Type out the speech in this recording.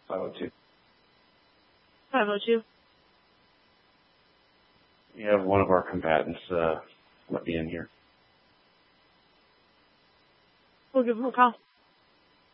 502. 502. You have one of our combatants let me in here. We'll give him a call.